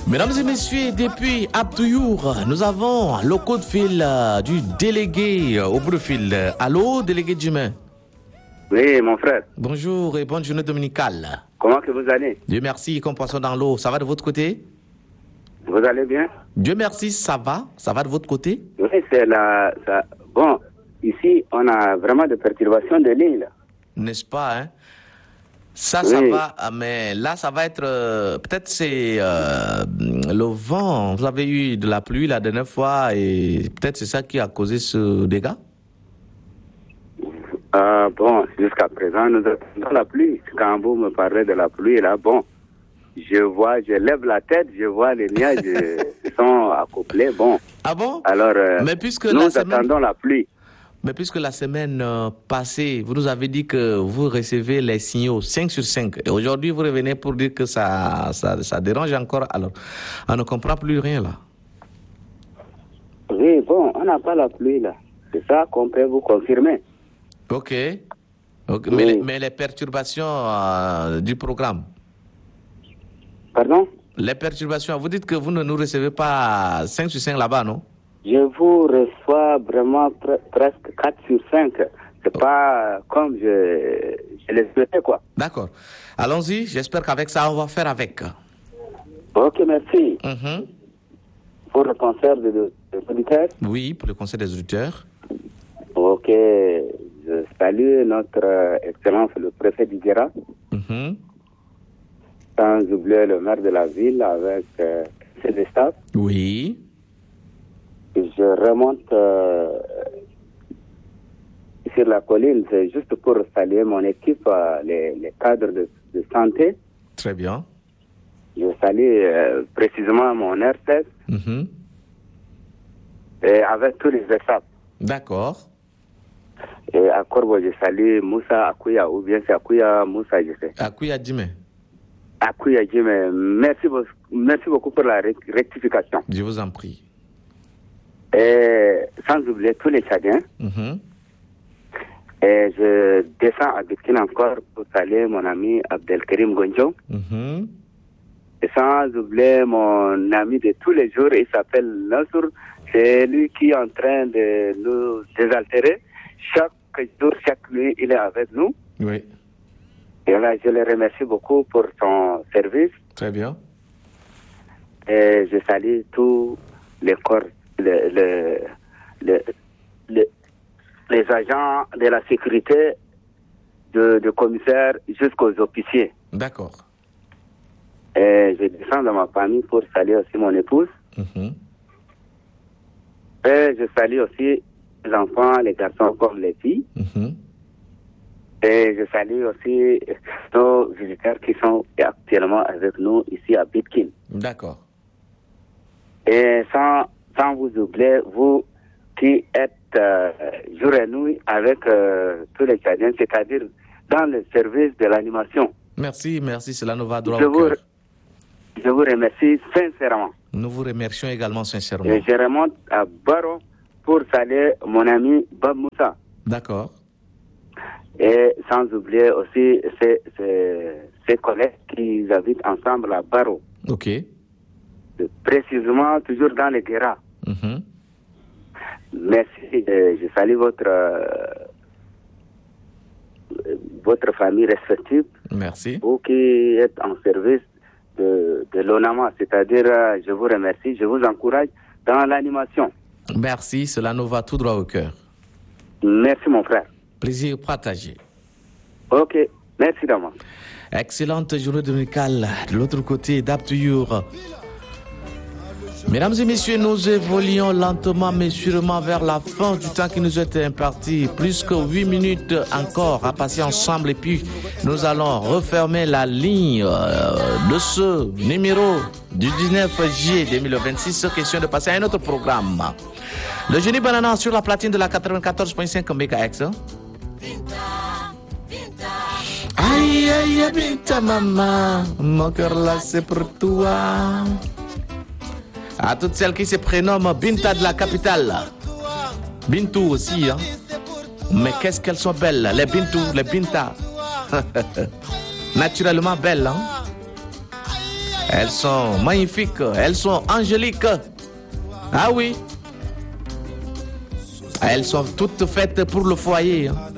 Mesdames et messieurs, depuis Abdouyour, nous avons le coup de fil du délégué au bout de fil. Allô, délégué Djumain? Oui, mon frère. Bonjour et bonne journée dominicale. Comment que vous allez? Dieu merci, comme poisson dans l'eau. Ça va de votre côté? Vous allez bien? Dieu merci, ça va? Ça va de votre côté? Oui, c'est la... Bon, ici, on a vraiment des perturbations de ligne, là. N'est-ce pas, hein? Ça Oui. va, mais là, ça va être... peut-être c'est le vent. Vous avez eu de la pluie la dernière fois et peut-être c'est ça qui a causé ce dégât? Bon, jusqu'à présent, nous attendons la pluie. Quand vous me parlez de la pluie, là, bon, je lève la tête, je vois les nuages qui sont accouplés. Bon. Ah bon? Alors, Mais puisque nous la semaine... attendons la pluie. Mais puisque la semaine passée, vous nous avez dit que vous recevez les signaux 5 sur 5. Et aujourd'hui, vous revenez pour dire que ça dérange encore. Alors, on ne comprend plus rien là. Oui, bon, on n'a pas la pluie, là. C'est ça qu'on peut vous confirmer. Ok. Oui. Mais les perturbations du programme. Pardon? Les perturbations, vous dites que vous ne nous recevez pas 5 sur 5 là-bas, non? Je vous reçois vraiment presque 4 sur 5. C'est pas comme je l'espérais, quoi. D'accord. Allons-y. J'espère qu'avec ça, on va faire avec. Ok, merci. Pour le concert des auditeurs. Oui, pour le conseil des auditeurs. Ok. Je salue notre excellence, le préfet d'Iguera. Sans oublier le maire de la ville avec ses staffs. Oui. Je remonte sur la colline, c'est juste pour saluer mon équipe, les cadres de santé. Très bien. Je salue précisément mon RCS et avec tous les staffs. D'accord. Et à Corbo, je salue Moussa Akouya, ou bien c'est Akouya Moussa, je sais. Akouya Djimé. Akouya Djimé, merci beaucoup pour la rectification. Je vous en prie. Et sans oublier tous les Tchadiens. Et je descends à Bitkin encore pour saluer mon ami Abdelkarim Gonjo. Et sans oublier mon ami de tous les jours, il s'appelle Nassour. C'est lui qui est en train de nous désaltérer. Chaque jour, chaque nuit, il est avec nous. Oui. Et là, je le remercie beaucoup pour son service. Très bien. Et je salue tous les corps, les agents de la sécurité, de commissaires jusqu'aux officiers. D'accord. Et je descends dans ma famille pour saluer aussi mon épouse. Et je salue aussi les enfants, les garçons comme les filles. Et je salue aussi nos visiteurs qui sont actuellement avec nous ici à Bitkin. D'accord. Et sans vous oublier, vous qui êtes jour et nuit avec tous les Tchadiens, c'est-à-dire dans le service de l'animation. Merci, cela nous va droit au cœur. Je vous remercie sincèrement. Nous vous remercions également sincèrement. Et je remonte à Baro pour saluer mon ami Bab Moussa. D'accord. Et sans oublier aussi ses collègues qui habitent ensemble à Baro. Ok. Précisément, toujours dans les Guéras. Merci. Je salue votre famille respective. Merci. Vous qui êtes en service de l'ONAMA, c'est-à-dire, je vous remercie, je vous encourage dans l'animation. Merci, cela nous va tout droit au cœur. Merci, mon frère. Plaisir partagé. Ok, merci d'avance. Excellente journée dominicale de l'autre côté d'Abdouyour. Mesdames et messieurs, nous évoluons lentement mais sûrement vers la fin du temps qui nous est imparti. Plus que 8 minutes encore à passer ensemble et puis nous allons refermer la ligne de ce numéro du 19 juillet 2026. Question de passer à un autre programme. Le génie banana sur la platine de la 94.5 MHz. Aïe aïe Binta maman, mon cœur là c'est pour toi. À toutes celles qui se prénomment Binta de la capitale. Bintou aussi, hein. Mais qu'est-ce qu'elles sont belles, les Bintou, les Binta. Naturellement belles, hein. Elles sont magnifiques, elles sont angéliques. Ah oui. Elles sont toutes faites pour le foyer. Hein.